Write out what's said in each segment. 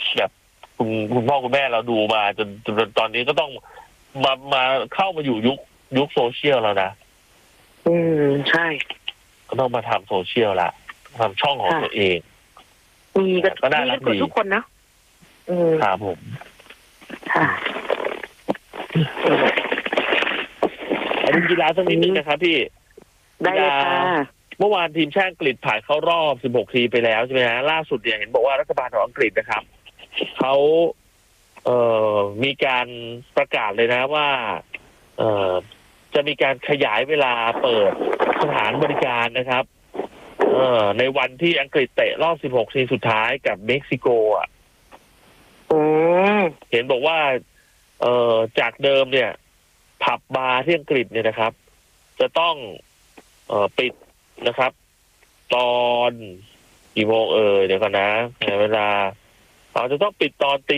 แบบคุณพ่อคุณแม่เราดูมาจนตอนนี้ก็ต้องมาเข้ามาอยู่ยุคโซเชียลแล้วนะใช่ก็ต้องมาทำโซเชียลละทำช่องของตัวเองมีก็น่ารักดีทุกคนนะครับผมค่ะเอาดูกีฬาสักนิดนึงนะครับพี่ได้ค่ะเมื่อวานทีมชาติอังกฤษผ่านเข้ารอบ16 ทีมไปแล้วใช่ไหมฮะล่าสุดเนี่ยเห็นบอกว่ารัฐบาลของอังกฤษนะครับเขามีการประกาศเลยนะว่าจะมีการขยายเวลาเปิดสถานบริการนะครับในวันที่อังกฤษเตะรอบ16 ทีมสุดท้ายกับเม็กซิโกอ่ะเห็นบอกว่าจากเดิมเนี่ยผับบาร์ที่อังกฤษเนี่ยนะครับจะต้องปิดนะครับตอนกี่โมงเดี๋ยวก่อนนะเวลาจะต้องปิดตอนตี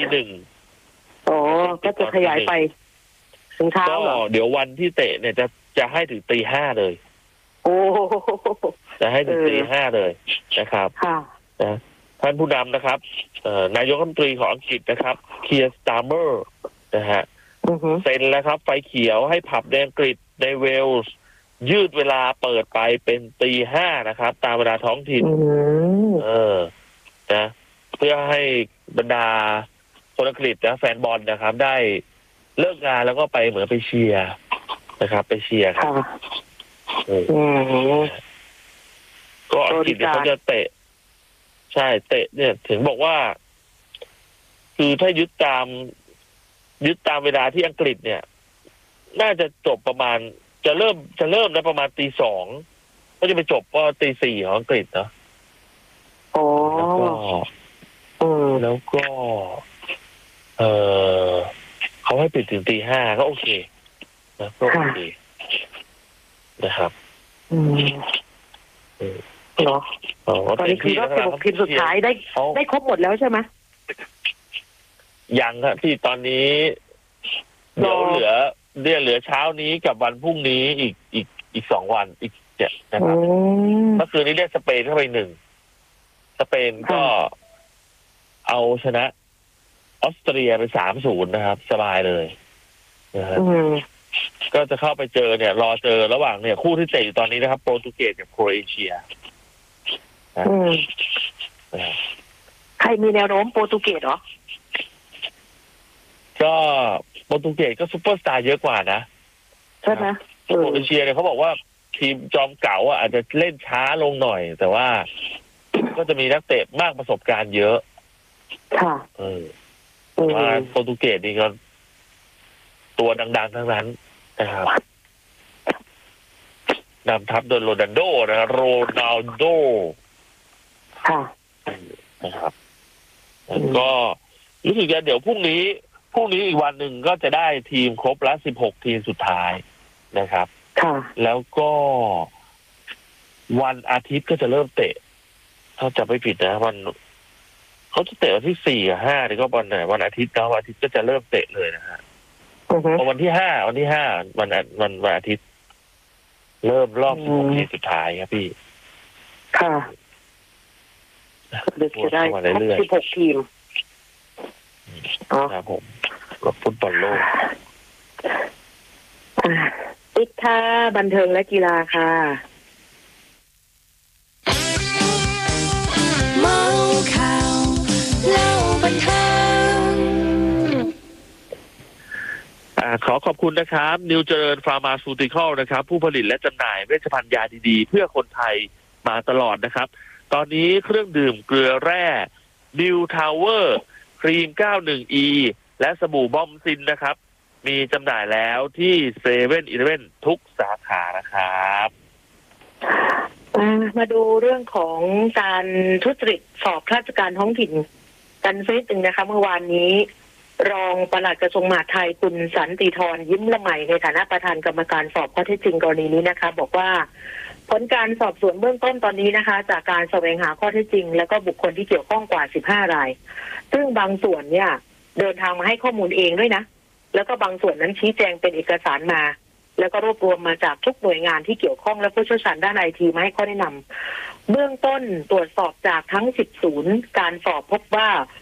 1 ก็จะขยายไปถึงเช้าเหรอเดี๋ยววันที่เตะเนี่ยจะให้ถึงตี 5เลยจะให้ถึงตี 5เลยนะครับนะท่านผู้นำนะครับนายกรัฐมนตรีของอังกฤษนะครับเคียร์สตาร์เมอร์นะฮะเซ็นแล้วครับไฟเขียวให้ผับในอังกฤษในเวลส์ยืดเวลาเปิดไปเป็นตี 5นะครับตามเวลาท้องถิ่นนะเพื่อให้บรรดาคนอังกฤษนะแฟนบอลนะครับได้เลิกงานแล้วก็ไปเหมือนไปเชียร์นะครับไปเชียร์ครับก็อังกฤษเขาจะเตะใช่เตะเนี่ยถึงบอกว่าคือถ้ายึดตามเวลาที่อังกฤษเนี่ยน่าจะจบประมาณจะเริ่มนะประมาณตี 2ก็จะไปจบก็ตี 4ของอังกฤษเนาะแล้วก็เขาให้ปิดถึงตี 5ก็โอเคนะก็โอเคนะครับเนาะตอนนี้คือรอบ16 ทีมสุดท้ายได้ครบหมดแล้วใช่ไหมยังครับที่ตอนนี้เดี๋ยวเหลือเช้านี้กับวันพรุ่งนี้อีก2 วันอีก7นะครับเมื่อคืนนี้เรียกสเปนเข้าไป1สเปนก็เอาชนะออสเตรียไป 3-0 นะครับสบายเลยนะครับก็จะเข้าไปเจอเนี่ยรอเจอระหว่างเนี่ยคู่ที่เตะอยู่ตอนนี้นะครับโปรตุเกสกับโครเอเชียใครมีแนวโน้มโปรตุเกสเหรอก็โปรตุเกสก็ซุปเปอร์สตาร์เยอะกว่านะใช่ไหมโครเอเชียเนี่ยเขาบอกว่าทีมจอมเก่าอาจจะเล่นช้าลงหน่อยแต่ว่าก็จะมีนักเตะมากประสบการณ์เยอะค่ะว่าโปรตุเกสนี่ก็ตัวดังๆทั้งนั้นนะครับนำทัพโดยโรนัลโดนะโรนัลโดนะครับก็รู้สึกว่าเดี๋ยวพรุ่งนี้อีกวันหนึ่งก็จะได้ทีมครบละ16 ทีมสุดท้ายนะครับแล้วก็วันอาทิตย์ก็จะเริ่มเตะถ้าจะไม่ผิดนะวันเขาจะเตะวันที่4 กับ 5นี่ก็วันอาทิตย์นะวันอาทิตย์ก็จะเริ่มเตะเลยนะฮะวันที่ 5วันอาทิตย์เริ่มรอบ16 ทีมสุดท้ายครับพี่ค่ะเด็กจะได้16 ทีมครับผมกับฟุตบอลโลกติ๊กค่ะบันเทิงและกีฬาค่ะเมาข่าวเล่าบันเทิงขอขอบคุณนะครับนิวเจริญฟาร์มาซูติคอลนะครับผู้ผลิตและจำหน่ายเวชภัณฑ์ยาดีๆเพื่อคนไทยมาตลอดนะครับตอนนี้เครื่องดื่มเกลือแร่นิวทาวเวอร์ครีม 91E และสบู่บอมซินนะครับมีจำหน่ายแล้วที่เซเว่นอีเลฟเว่นทุกสาขานะครับมาดูเรื่องของการทุจริตสอบข้าราชการท้องถิ่นกันสักนิดนึงนะคะเมื่อวานนี้รองปลัดกระทรวงมหาดไทยคุณสันติธรยิ้มละไมในฐานะประธานกรรมการสอบข้อเท็จจริงกรณีนี้นะคะบอกว่าผลการสอบสวนเบื้องต้นตอนนี้นะคะจากการแสวงหาข้อเท็จจริงแล้วก็บุคคลที่เกี่ยวข้องกว่า15 รายซึ่งบางส่วนเนี่ยเดินทางมาให้ข้อมูลเองด้วยนะแล้วก็บางส่วนนั้นชี้แจงเป็นเอกสารมาแล้วก็รวบรวมมาจากทุกหน่วยงานที่เกี่ยวข้องและผู้เชี่ยวชาญด้านไอทีมาให้ข้อแนะนำเบื้องต้นตรวจสอบจากทั้ง10 ศูนย์การสอบพบว่า